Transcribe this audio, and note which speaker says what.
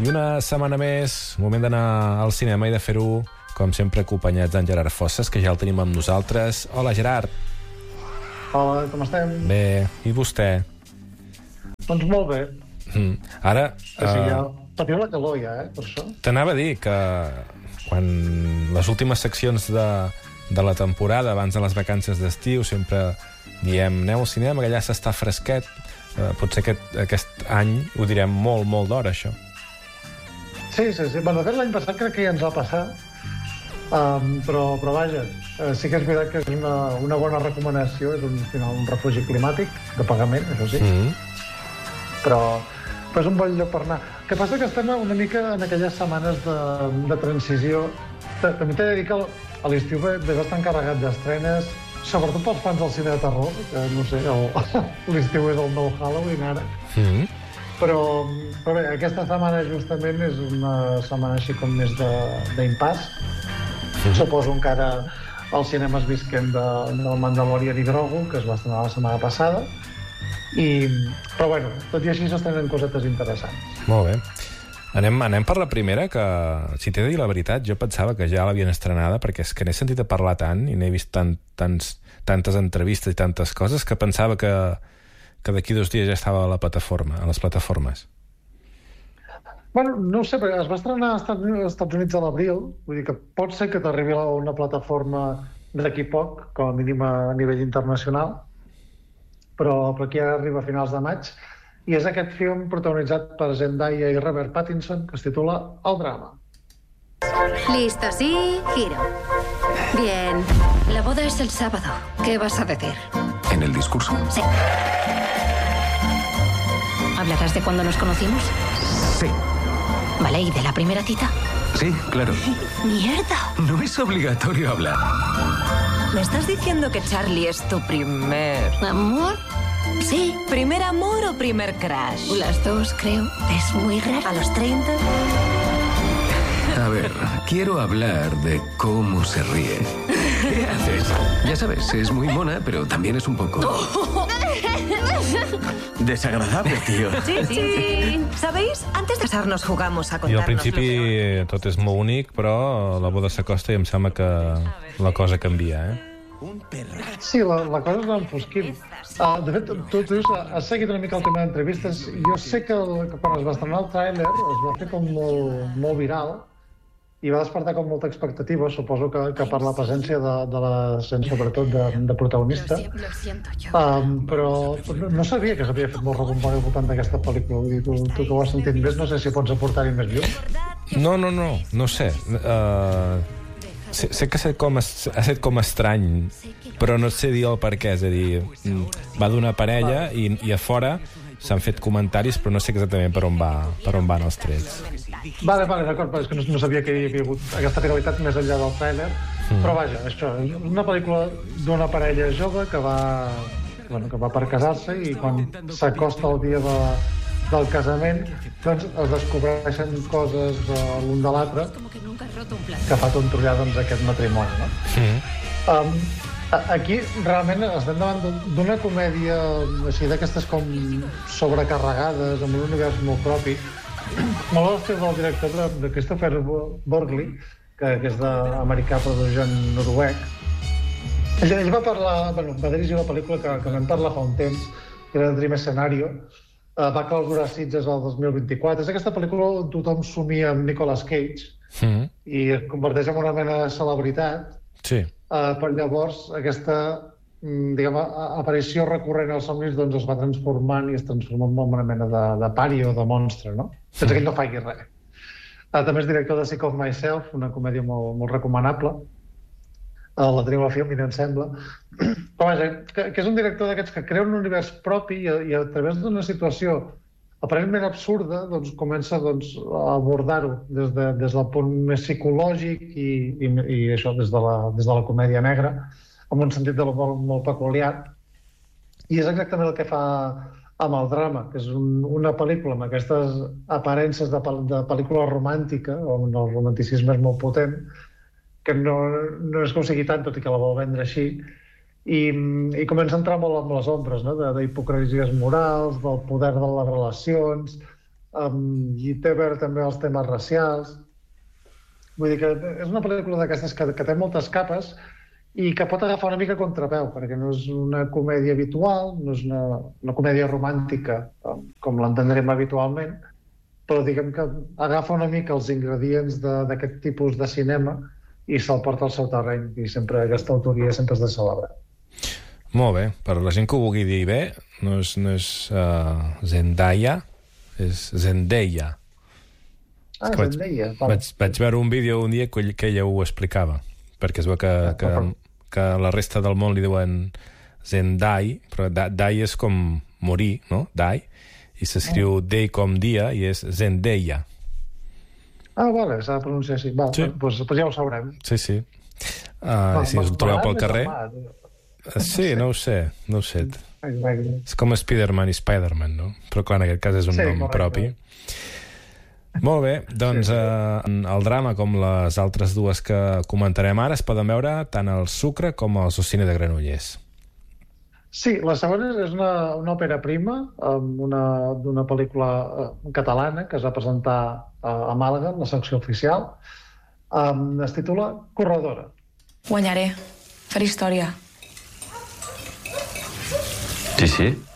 Speaker 1: I una setmana més, moment d'anar al cinema i de fer-ho, com sempre, acompanyats d'en Gerard Fosses, que ja el tenim amb nosaltres. Hola, Gerard.
Speaker 2: Hola, com estem?
Speaker 1: Bé, i vostè?
Speaker 2: Doncs molt bé.
Speaker 1: Ara...
Speaker 2: Ja patiu la calor ja, per això.
Speaker 1: T'anava a dir que quan les últimes seccions de la temporada, abans de les vacances d'estiu, sempre diem, aneu al cinema, que allà s'està fresquet. Potser aquest any ho direm molt, molt d'hora, això.
Speaker 2: Sí. Bueno, de fet, l'any passat crec que ja ens va passar, però vaja, sí que és veritat que és una bona recomanació, és un refugi climàtic de pagament, això sí, però és un bon lloc per anar. El que passa que estem una mica en aquelles setmanes de transició. També t'he de dir que a l'estiu ve bastant carregat d'estrenes, sobretot pels fans del cine de terror, que no sé, l'estiu és el nou Halloween ara. Però bé, aquesta setmana justament és una setmana així com més d'impàs. Suposo que ara als cinemes visquem del Mandalorian i Grogu, que es va estrenar la setmana passada. Però bueno, tot i així s'estrenen cosetes interessants.
Speaker 1: Molt bé. Anem per la primera, que, si t'he de dir la veritat, jo pensava que ja l'havien estrenada, perquè és que n'he sentit a parlar tant i n'he vist tantes entrevistes i tantes coses que pensava que d'aquí 2 dies ja estava a les plataformes.
Speaker 2: Bueno, no ho sé, perquè es va estrenar als Estats Units a l'abril, vull dir que pot ser que t'arribi a una plataforma d'aquí poc, com a mínim a nivell internacional, però aquí ara arriba a finals de maig, i és aquest film protagonitzat per Zendaya i Robert Pattinson, que es titula El drama.
Speaker 3: Listo, sí, giro. Bien, la boda es el sábado. ¿Qué vas a decir?
Speaker 4: ¿En el discurso?
Speaker 3: Sí. ¿Hablarás de cuando nos conocimos?
Speaker 4: Sí.
Speaker 3: Vale, ¿y de la primera cita?
Speaker 4: Sí, claro.
Speaker 3: ¡Mierda!
Speaker 4: No es obligatorio hablar.
Speaker 5: ¿Me estás diciendo que Charlie es tu primer...
Speaker 3: ¿Amor? Sí.
Speaker 5: ¿Primer amor o primer crush?
Speaker 3: Las dos, creo. Es muy raro.
Speaker 5: ¿A los 30?
Speaker 4: A ver, quiero hablar de cómo se ríe. ¿Qué haces? Ya sabes, es muy mona, pero también es un poco... desagradable, tío.
Speaker 5: Sí. ¿Sabéis? Antes de casarnos jugamos a
Speaker 1: I
Speaker 5: contarnos...
Speaker 1: al principi tot és molt únic, però la boda s'acosta i em sembla que la cosa canvia,
Speaker 2: Sí, la cosa es va enfosquint. De fet, tu dius, has seguit una mica el tema d'entrevistes. Jo sé que quan es va estrenar el tràiler es va fer com molt viral i va despertar com molta expectativa, suposo que per la presència de la gent, sobretot, de protagonista. Però no sabia que s'havia fet molt recompari al voltant d'aquesta pel·lícula. Vull dir, tu que ho has sentit més, no sé si pots aportar-hi més llum.
Speaker 1: No sé. Sé que ha set com estrany, però no sé dir el per què. És a dir, va d'una parella i a fora s'han fet comentaris, però no sé exactament per on van els trets.
Speaker 2: Vale, d'acord, però és que no sabia que hi havia hagut aquesta realitat més enllà del tràiler. Però vaja, això, és una pel·lícula d'una parella jove que va per casar-se i quan s'acosta el dia del casament, doncs es descobreixen coses l'un de l'altre que fa tontrollar aquest matrimoni, no? Aquí realment estem davant d'una comèdia així d'aquestes com sobrecarregades, amb un univers molt propi, molt a l'estil del director de Christopher Borgli, que és d'americà però d'origen noruec. Ell va dirigir la pel·lícula que vam parlar fa un temps, que era Dream Scenario, va clausurar Sitges el 2024. És aquesta pel·lícula on tothom somia amb Nicolas Cage i es converteix en una mena de celebritat.
Speaker 1: Sí.
Speaker 2: Però llavors aquesta aparició recurrent als somnis es va transformant i es transforma en una mena de pari o de monstre, no? Sense que ell no faci res. També és director de Sick of Myself, una comèdia molt recomanable. La teniu a Filmin, em sembla. Però vaja, que és un director d'aquests que crea un univers propi i a través d'una situació aparentment absurda comença a abordar-ho des del punt més psicològic i això, des de la comèdia negra, amb un sentit de l'humor molt peculiar. I és exactament el que fa amb el drama, que és una pel·lícula amb aquestes aparences de pel·lícula romàntica, on el romanticisme és molt potent, que no és que ho sigui tant, tot i que la vol vendre així, i comença a entrar molt amb les ombres, no? D'hipocresies morals, del poder de les relacions, i té a veure també els temes racials. Vull dir que és una pel·lícula d'aquestes que té moltes capes i que pot agafar una mica contrapeu, perquè no és una comèdia habitual, no és una comèdia romàntica com l'entendrem habitualment, però diguem que agafa una mica els ingredients d'aquest tipus de cinema i se'l porta al seu terreny, i sempre aquesta autoria sempre és de celebrar.
Speaker 1: Molt bé, per la gent que ho vulgui dir bé, no és Zendaya, és Zendaya.
Speaker 2: Zendaya.
Speaker 1: Vaig veure un vídeo un dia que ella ho explicava, perquè es veu que la resta del món li diuen Zendai, però Dai és com morir, no? Dai, i s'escriu day com dia i és Zendaya.
Speaker 2: Vale, s'ha de pronunciar així. Doncs ja ho sabrem.
Speaker 1: Sí. Si us ho trobeu pel carrer... Sí, no ho sé. És com Spider-Man i Spider-Man, no? Però clar, en aquest cas és un nom propi. Molt bé, doncs el drama com les altres dues que comentarem ara es poden veure tant al Sucre com al Socini de Granollers.
Speaker 2: Sí, la segona és una òpera prima d'una pel·lícula catalana que es va presentar a Màlaga, la secció oficial. Es titula Corredora.
Speaker 6: Guanyaré. Faré història.
Speaker 4: Sí?